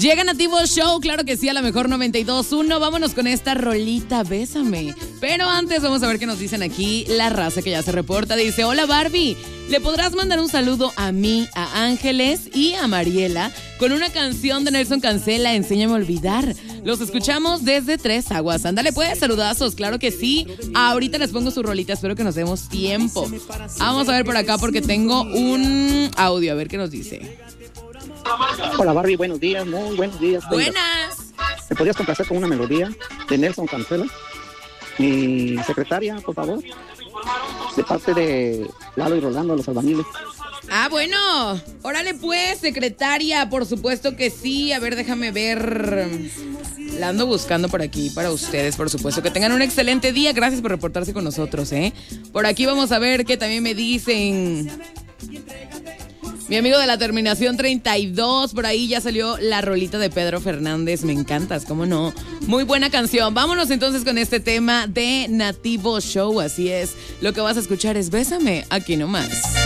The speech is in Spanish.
Llega Nativo Show, claro que sí, a la mejor 92.1. Vámonos con esta rolita, Bésame. Pero antes vamos a ver qué nos dicen aquí la raza que ya se reporta. Dice, hola Barbie, ¿le podrás mandar un saludo a mí, a Ángeles y a Mariela con una canción de Nelson Cancela, Enséñame a olvidar? Los escuchamos desde Tres Aguas. Ándale pues, saludazos, claro que sí. Ahorita les pongo su rolita, espero que nos demos tiempo. Vamos a ver por acá porque tengo un audio, a ver qué nos dice. Hola Barbie, buenos días, muy buenos días. Buenas. ¿Me podrías complacer con una melodía de Nelson Cancela? Mi secretaria, por favor, de parte de Lalo y Rolando, los albañiles. Ah, bueno, órale pues, secretaria, por supuesto que sí. A ver, déjame ver. La ando buscando por aquí para ustedes, por supuesto. Que tengan un excelente día, gracias por reportarse con nosotros, Por aquí vamos a ver que también me dicen... Mi amigo de la terminación 32, por ahí ya salió la rolita de Pedro Fernández. Me encantas, ¿cómo no? Muy buena canción. Vámonos entonces con este tema de Nativo Show. Así es, lo que vas a escuchar es Bésame, aquí nomás.